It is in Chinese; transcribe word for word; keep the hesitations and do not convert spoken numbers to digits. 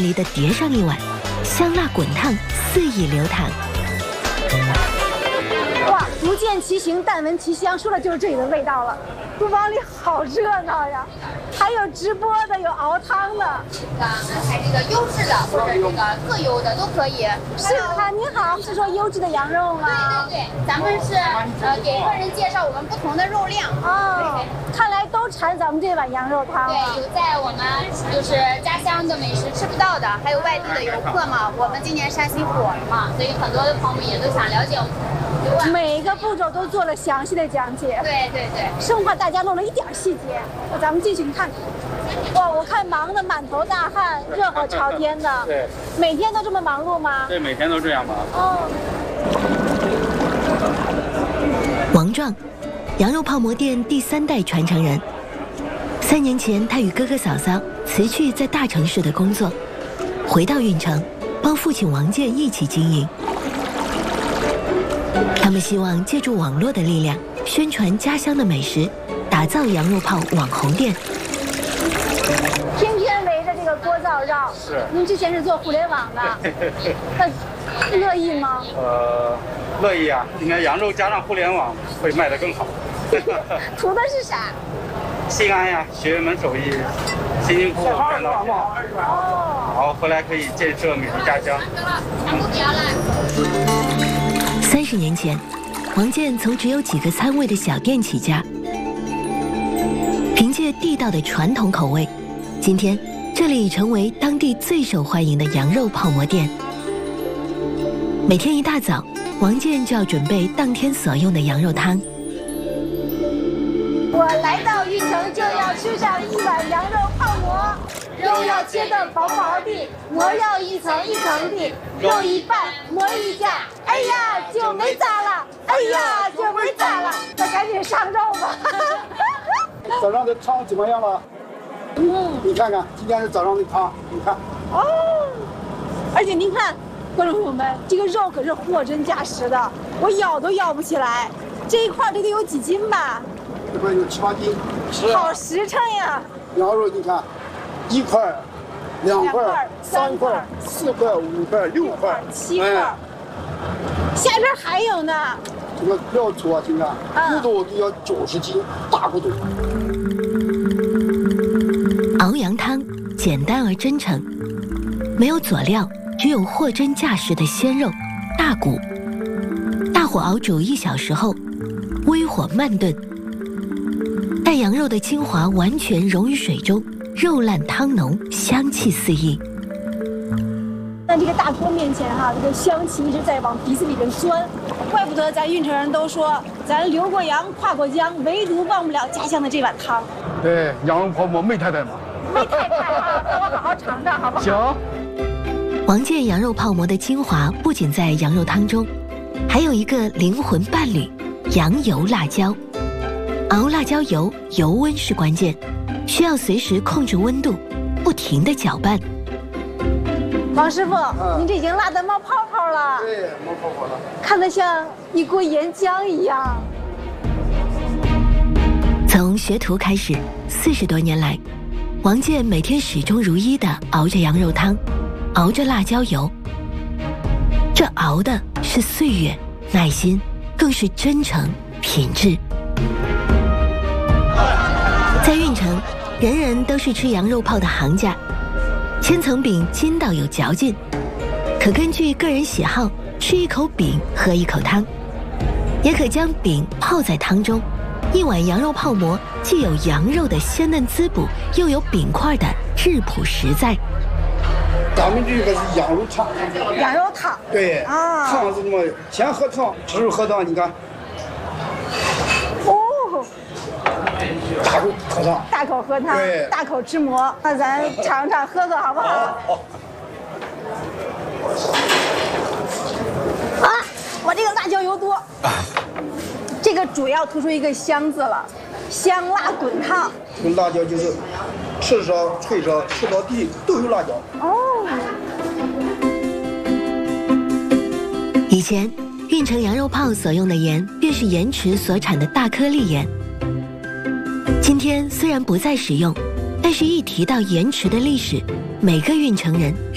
离地叠上一碗，香辣滚烫，肆意流淌。 哇，不见其形，但闻其香，说的就是这里的味道了。厨房里好热闹呀，还有直播的，有熬汤的。 安排这个优质的或者这个特优的都可以。 是啊，您好，是说优质的羊肉吗？ 对对对，咱们是呃给客人介绍我们不同的肉量。 哦，看来都馋咱们这碗羊肉汤。 对，有在我们就是家乡的美食吃不到的，还有外地的游客嘛。我们今年山西火了嘛，所以很多的朋友们也都想了解我们。 每个步骤都做了详细的讲解。 对对对， 生怕大家漏了一点细节。咱们进去看看。哇，我看忙得满头大汗，热火朝天的。 对。 每天都这么忙碌吗？ 对，每天都这样忙。 哦。 王壮，羊肉泡馍店第三代传承人。三年前，他与哥哥嫂嫂辞去在大城市的工作，回到运城，帮父亲王建一起经营。他们希望借助网络的力量，宣传家乡的美食，打造羊肉泡网红店。 天天围着这个锅灶绕。 是。 您之前是做互联网的，那乐意吗？ 呃，乐意啊！应该羊肉加上互联网会卖得更好。 图的是啥？ 心安呀，学一门手艺，辛辛苦苦赚到钱， 哦， 然后回来可以建设美丽家乡。 三十年前，王建从只有几个餐位的小店起家，凭借地道的传统口味，今天这里已成为当地最受欢迎的羊肉泡馍店。每天一大早，王建就要准备当天所用的羊肉汤。 我来到运城就要吃上一碗羊肉泡馍，肉要切得薄薄的，馍要一层一层的，肉一半，馍一架，哎呀就没咋了，哎呀就没咋了，那赶紧上肉吧。 早上的汤怎么样了？嗯，你看看今天是早上的汤，你看。 哦，而且您看，观众朋友们，这个肉可是货真价实的，我咬都咬不起来，这一块这得有几斤吧？ 这块有七八斤， 是好实诚呀！ 羊肉你看，一块、两块、三块、四块、五块、六块、 七块，哎、下边还有呢。 这个料粗啊，听看，骨头就要九十斤，大骨头。 熬羊汤简单而真诚，没有佐料，只有货真价实的鲜肉、大骨。大火熬煮一小时后，微火慢炖。待羊肉的精华完全溶于水中，肉烂汤浓，香气四溢。 在这个大锅面前哈，这个香气一直在往鼻子里边钻，怪不得咱运城人都说，咱留过洋，跨过江，唯独忘不了家乡的这碗汤。 对，羊肉泡馍梅太太嘛。 梅太太啊，那我好好尝尝好不好？ 行。 王建羊肉泡馍的精华不仅在羊肉汤中，还有一个灵魂伴侣——羊油辣椒。熬辣椒油，油温是关键，需要随时控制温度，不停地搅拌。 王师傅，嗯、您这已经辣得冒泡泡了。 对，冒泡泡了， 看得像一锅岩浆一样。 从学徒开始，四十多年来，王建每天始终如一地熬着羊肉汤，熬着辣椒油。这熬的是岁月、耐心，更是真诚、品质。在运城，人人都是吃羊肉泡的行家。千层饼筋道有嚼劲，可根据个人喜好吃一口饼，喝一口汤，也可将饼泡在汤中。一碗羊肉泡馍既有羊肉的鲜嫩滋补，又有饼块的质朴实在。 咱们这个是羊肉汤。 羊肉汤。 对啊， 汤是这么，先喝汤，只是喝汤，你看。 哦。 大口喝汤， 大口喝汤，大口吃馍，那咱尝尝喝喝好不好？ 好。 啊，我这个辣椒油多，这个主要突出一个香字了，香辣滚烫。 这个辣椒就是吃烧、脆烧、吃到地都有辣椒。 哦。 以前运城羊肉泡所用的盐，便是盐池所产的大颗粒盐。今天虽然不再使用，但是一提到盐池的历史，每个运城人